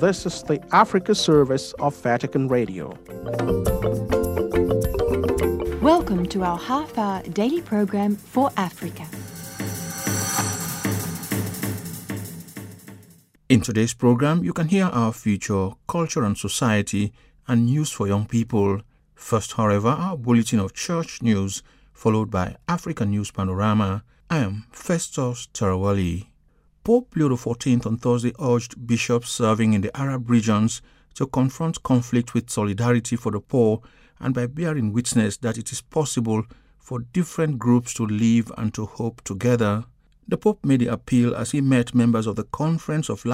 This is the Africa service of Vatican Radio. Welcome to our half-hour daily program for Africa. In today's program, you can hear our future, culture and society, and news for young people. First, however, our bulletin of church news, followed by African News Panorama. I am Festus Tarawali. Pope Leo XIV on Thursday urged bishops serving in the Arab regions to confront conflict with solidarity for the poor and by bearing witness that it is possible for different groups to live and to hope together. The Pope made the appeal as he met members of the Conference of